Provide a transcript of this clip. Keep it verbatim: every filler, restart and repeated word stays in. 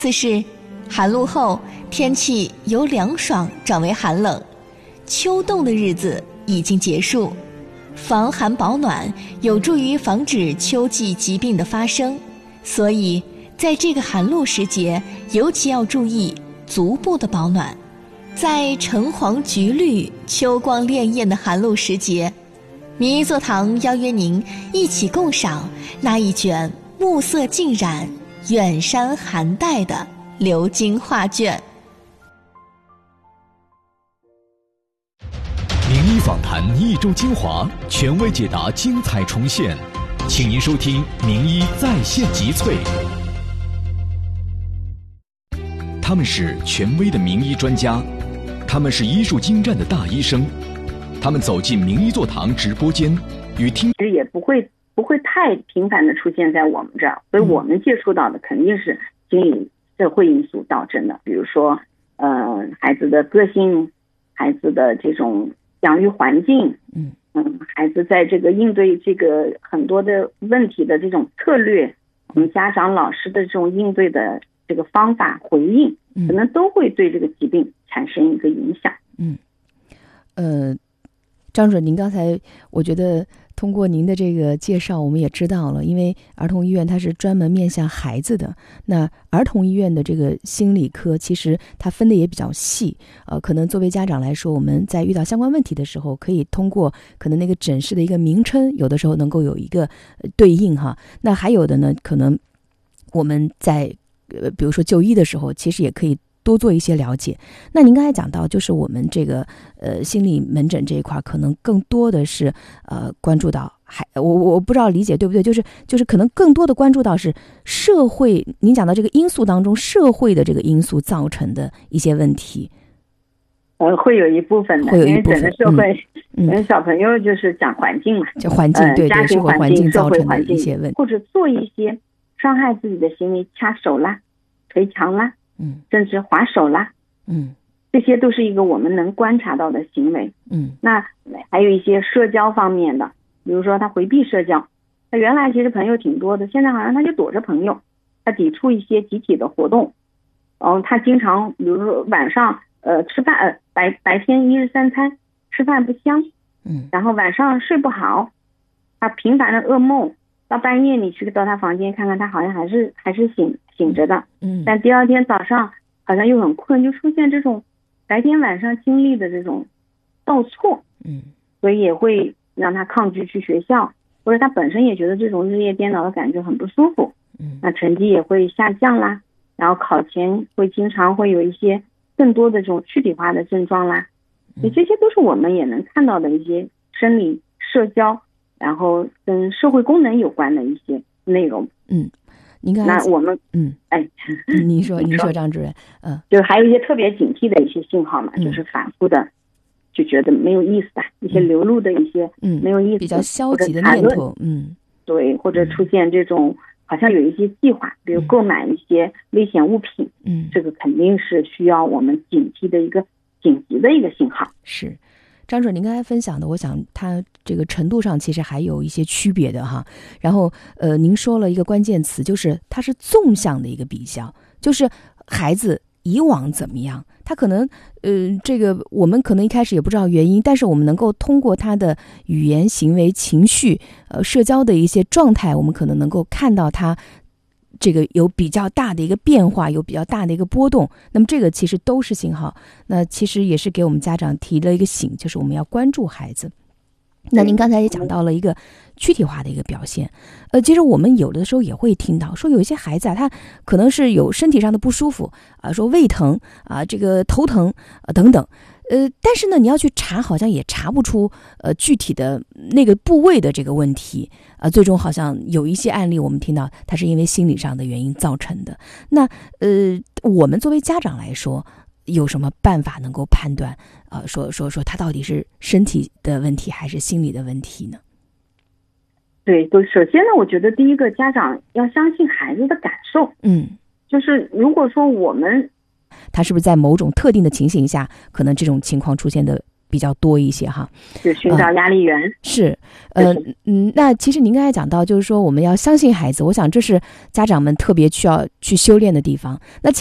此是寒露后，天气由凉爽转为寒冷，秋冻的日子已经结束。防寒保暖有助于防止秋季疾病的发生，所以在这个寒露时节，尤其要注意足部的保暖。在橙黄橘绿、秋光潋滟的寒露时节，明医座堂邀约您一起共赏那一卷暮色浸染、远山寒带的鎏金画卷。 名医访谈一周精华，权威解答精彩重现，请您收听名医在线集萃。他们是权威的名医专家，他们是医术精湛的大医生，他们走进名医座堂直播间，与听其实也不会不会太频繁的出现在我们这儿，所以我们接触到的肯定是心理社会因素导致的，比如说呃孩子的个性，孩子的这种养育环境，嗯嗯，孩子在这个应对这个很多的问题的这种策略，我们家长老师的这种应对的这个方法回应，可能都会对这个疾病产生一个影响。 嗯，呃，张主任，您刚才我觉得通过您的这个介绍，我们也知道了，因为儿童医院它是专门面向孩子的，那儿童医院的这个心理科其实它分的也比较细，呃，可能作为家长来说，我们在遇到相关问题的时候，可以通过可能那个诊室的一个名称，有的时候能够有一个对应哈。那还有的呢，可能我们在呃，比如说就医的时候，其实也可以多做一些了解。那您刚才讲到，就是我们这个呃心理门诊这一块，可能更多的是呃关注到还我我不知道理解对不对，就是就是可能更多的关注到是社会，您讲到这个因素当中，社会的这个因素造成的一些问题。 呃，会有一部分的，因为整个社会，嗯，嗯小朋友就是讲环境嘛， 就环境，对对， 家庭环境造成的一些问题， 或者做一些伤害自己的行为，掐手啦、捶墙啦，嗯，甚至划手啦，嗯，这些都是一个我们能观察到的行为，嗯，那还有一些社交方面的，比如说他回避社交，他原来其实朋友挺多的，现在好像他就躲着朋友，他抵触一些集体的活动，嗯，他经常比如说晚上呃吃饭呃白白天一日三餐吃饭不香，嗯，然后晚上睡不好，他频繁的噩梦。到半夜你去到他房间看看，他好像还是还是醒醒着的，嗯，但第二天早上好像又很困，就出现这种白天晚上经历的这种倒错，嗯，所以也会让他抗拒去学校，或者他本身也觉得这种日夜颠倒的感觉很不舒服，嗯，那成绩也会下降啦，然后考前会经常会有一些更多的这种躯体化的症状啦，所以这些都是我们也能看到的一些生理社交。然后跟社会功能有关的一些内容。嗯， 您刚才那我们嗯， 哎， 您说您说张主任，嗯， 就还有一些特别警惕的一些信号嘛，嗯、就是反复的就觉得没有意思的、嗯、一些流露的一些嗯没有意思的、 比较消极的念头，嗯， 对，或者出现这种、嗯、好像有一些计划，比如购买一些危险物品，嗯，这个肯定是需要我们警惕的一个紧急的一个信号。 是。张主任，您刚才分享的，我想它这个程度上其实还有一些区别的哈。然后，呃，您说了一个关键词，就是它是纵向的一个比较，就是孩子以往怎么样，他可能，呃，这个我们可能一开始也不知道原因，但是我们能够通过他的语言、行为、情绪，呃，社交的一些状态，我们可能能够看到他。这个有比较大的一个变化，有比较大的一个波动，那么这个其实都是信号，那其实也是给我们家长提了一个醒，就是我们要关注孩子。那您刚才也讲到了一个躯体化的一个表现，呃，其实我们有的时候也会听到说有一些孩子啊，他可能是有身体上的不舒服啊，说胃疼啊，这个头疼啊等等，呃，但是呢，你要去查，好像也查不出呃具体的那个部位的这个问题啊、呃，最终好像有一些案例我们听到它是因为心理上的原因造成的。那呃，我们作为家长来说，有什么办法能够判断呃，说说说他到底是身体的问题还是心理的问题呢？ 对，就首先呢，我觉得第一个家长要相信孩子的感受，嗯，就是如果说我们他是不是在某种特定的情形下，可能这种情况出现的比较多一些哈。 是寻找压力源。呃、 是，呃嗯，那其实您刚才讲到，就是说我们要相信孩子，我想这是家长们特别需要去修炼的地方。那